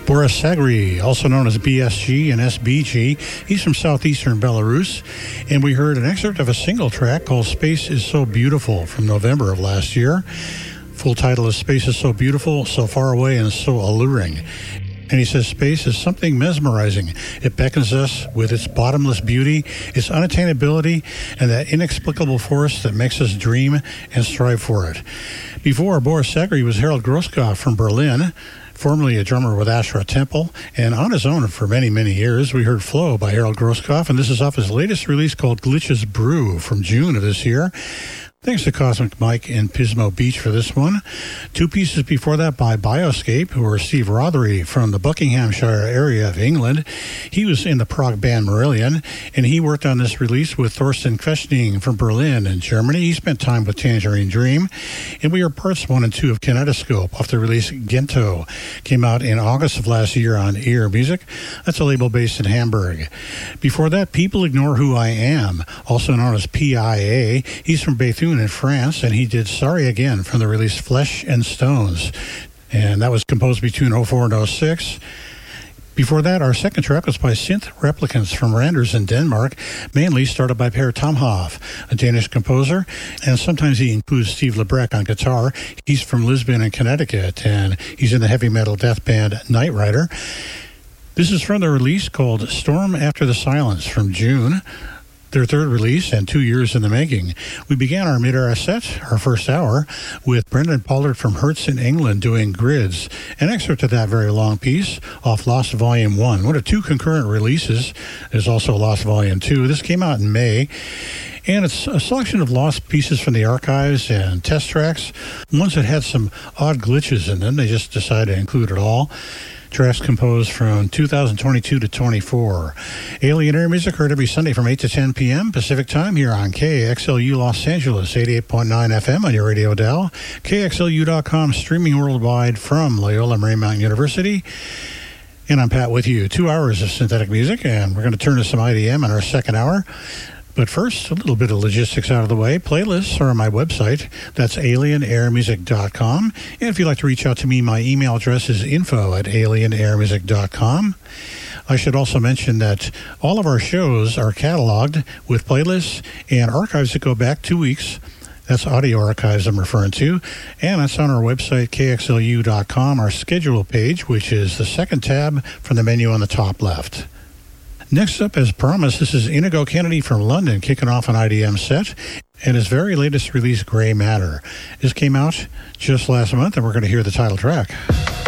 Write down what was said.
Boris Sagri, also known as BSG and SBG. He's from southeastern Belarus. And we heard an excerpt of a single track called Space is So Beautiful from November of last year. Full title is Space is So Beautiful, So Far Away, and So Alluring. And he says space is something mesmerizing. It beckons us with its bottomless beauty, its unattainability, and that inexplicable force that makes us dream and strive for it. Before Boris Sagri was Harold Groskopf from Berlin, formerly a drummer with Ashra Temple, and on his own for many, many years. We heard Flow by Harold Groskopf, and this is off his latest release called Glitches Brew from June of this year. Thanks to Cosmic Mike and Pismo Beach for this one. Two pieces before that by Bioscape, who are Steve Rothery from the Buckinghamshire area of England. He was in the prog band Marillion, and he worked on this release with Thorsten Questing from Berlin in Germany. He spent time with Tangerine Dream. And we are parts 1 and 2 of Kinetoscope off the release Gento. Came out in August of last year on Ear Music. That's a label based in Hamburg. Before that, People Ignore Who I Am, also known as PIA. He's from Bethune in France, and he did Sorry Again from the release Flesh and Stones, and that was composed between 04 and 06. Before that, our second track was by Synth Replicants from Randers in Denmark, mainly started by Per Tomhoff, a Danish composer, and sometimes he includes Steve Lebrecht on guitar. He's from Lisbon in Connecticut, and he's in the heavy metal death band Night Rider. This is from the release called Storm After the Silence from June, their third release and 2 years in the making. We began our mid-era set, our first hour, with Brendan Pollard from Hertz in England doing Grids, an excerpt of that very long piece off Lost Volume 1. One of two concurrent releases. There's also Lost Volume 2. This came out in May, and it's a selection of lost pieces from the archives and test tracks, ones that had some odd glitches in them. They just decided to include it all. Tracks composed from 2022 to 24. Alien Air Music heard every Sunday from 8 to 10 p.m. Pacific Time here on KXLU Los Angeles, 88.9 FM on your radio dial. KXLU.com, streaming worldwide from Loyola Marymount University. And I'm Pat with you. 2 hours of synthetic music, and we're going to turn to some IDM in our second hour. But first, a little bit of logistics out of the way. Playlists are on my website. That's alienairmusic.com. And if you'd like to reach out to me, my email address is info@alienairmusic.com. I should also mention that all of our shows are cataloged with playlists and archives that go back 2 weeks. That's audio archives I'm referring to. And that's on our website, kxlu.com, our schedule page, which is the second tab from the menu on the top left. Next up, as promised, this is Inigo Kennedy from London kicking off an IDM set, and his very latest release, Grey Matter. This came out just last month, and we're going to hear the title track.